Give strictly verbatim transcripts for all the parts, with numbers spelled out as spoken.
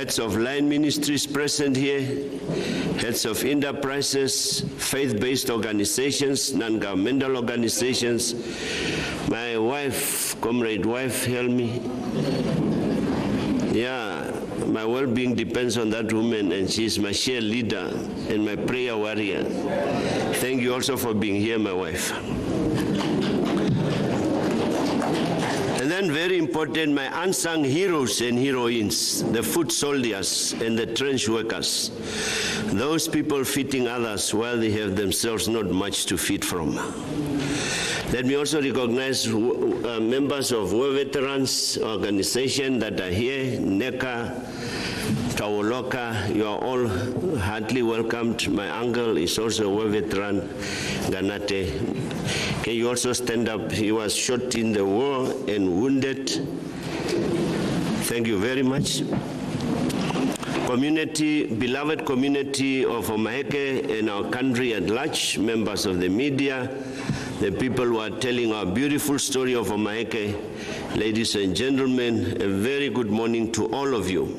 heads of line ministries present here, heads of enterprises, faith-based organizations, non-governmental organizations, my wife, comrade wife, Helmi. Yeah, my well-being depends on that woman, and she's my share leader and my prayer warrior. Thank you also for being here, my wife. And then very important, my unsung heroes and heroines, the foot soldiers and the trench workers, those people feeding others while they have themselves not much to feed from. Let me also recognize uh, members of War Veterans Organization that are here, NECA, Tawoloka, you are all heartily welcomed. My uncle is also a war veteran, Ganate. Can you also stand up? He was shot in the war and wounded. Thank you very much. Community, beloved community of Omaheke and our country at large, members of the media, the people who are telling our beautiful story of Omaheke, ladies and gentlemen, a very good morning to all of you.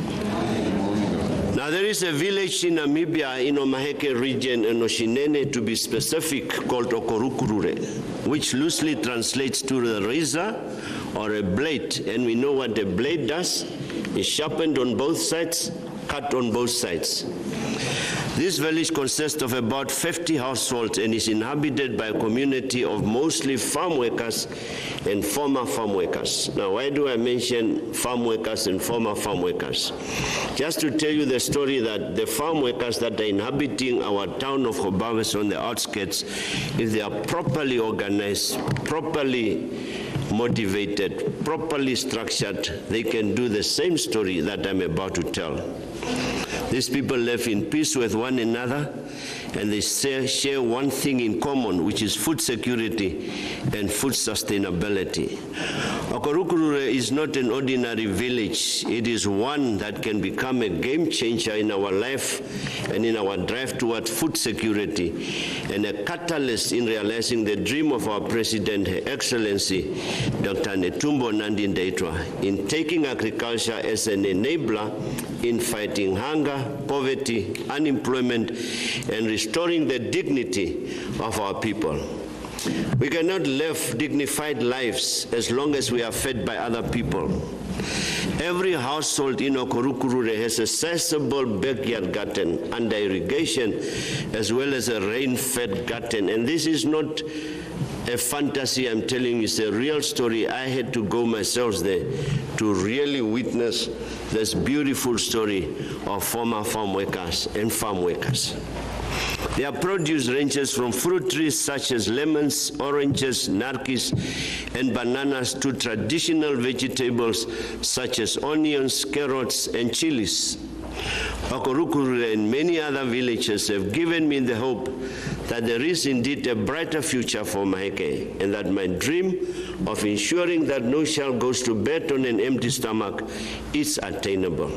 Now, there is a village in Namibia, in Omaheke region, in Oshinene to be specific, called Okorukurure, which loosely translates to the razor or a blade. And we know what a blade does. It's sharpened on both sides, cut on both sides. This village consists of about fifty households and is inhabited by a community of mostly farm workers and former farm workers. Now, why do I mention farm workers and former farm workers? Just to tell you the story that the farm workers that are inhabiting our town of Hobabes on the outskirts, if they are properly organized, properly motivated, properly structured, they can do the same story that I'm about to tell. These people live in peace with one another, and they share one thing in common, which is food security and food sustainability. Okorukurure is not an ordinary village. It is one that can become a game changer in our life and in our drive toward food security, and a catalyst in realizing the dream of our President, Her Excellency, Doctor Netumbo Nandi-Ndaitwah, in taking agriculture as an enabler in fighting hunger, poverty, unemployment, and restoring the dignity of our people. We cannot live dignified lives as long as we are fed by other people. Every household in Okorukurure has a sizable backyard garden under irrigation, as well as a rain-fed garden. And this is not a fantasy I'm telling you, it's a real story. I had to go myself there to really witness this beautiful story of former farm workers and farm workers. Their produce ranges from fruit trees such as lemons, oranges, narkis, and bananas to traditional vegetables such as onions, carrots, and chilies. Okorukurure and many other villages have given me the hope that there is indeed a brighter future for Omaheke, and that my dream of ensuring that no child goes to bed on an empty stomach is attainable.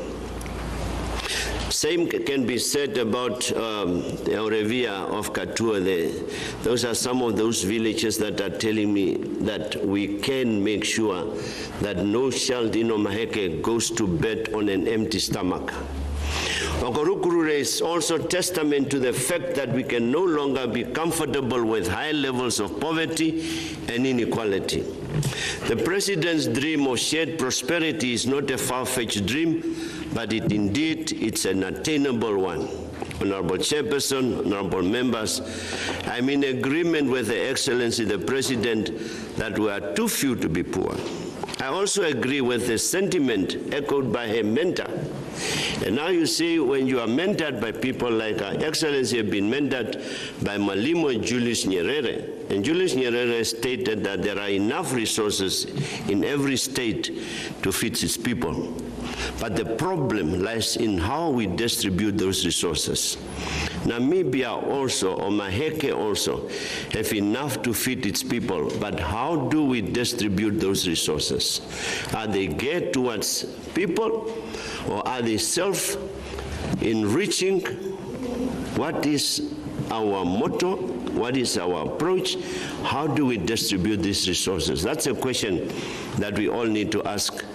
Same can be said about um, the Aurevia of Katua there. Those are some of those villages that are telling me that we can make sure that no child in Omaheke goes to bed on an empty stomach. Okorukurure is also testament to the fact that we can no longer be comfortable with high levels of poverty and inequality. The President's dream of shared prosperity is not a far-fetched dream, but it indeed it's an attainable one. Honorable Chairperson, honorable members, I'm in agreement with the Excellency the President that we are too few to be poor. I also agree with the sentiment echoed by her mentor. And now you see, when you are mentored by people like Her Excellency have been mentored by Malimo Julius Nyerere, and Julius Nyerere stated that there are enough resources in every state to feed its people. But the problem lies in how we distribute those resources. Namibia also, or Omaheke also, have enough to feed its people, but how do we distribute those resources? Are they geared towards people, or are they self-enriching? What is our motto? What is our approach? How do we distribute these resources? That's a question that we all need to ask